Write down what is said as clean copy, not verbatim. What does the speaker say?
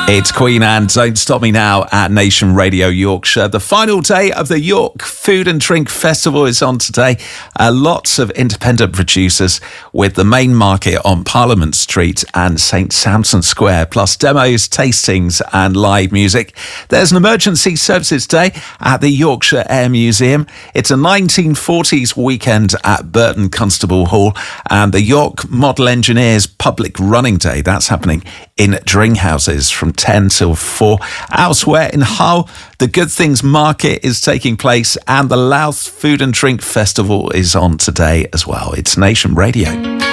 It's Queen Anne, Don't Stop Me Now at Nation Radio Yorkshire. The final day of the York Food and Drink Festival is on today. Lots of independent producers with the main market on Parliament Street and St Sampson Square, plus demos, tastings and live music. There's an emergency services day at the Yorkshire Air Museum. It's a 1940s weekend at Burton Constable Hall, and the York Model Engineers Public Running Day. That's happening in Dringhouses from 10 till 4. Elsewhere in Hull, the Good Things Market is taking place and the Louth Food and Drink Festival is on today as well. It's Nation Radio.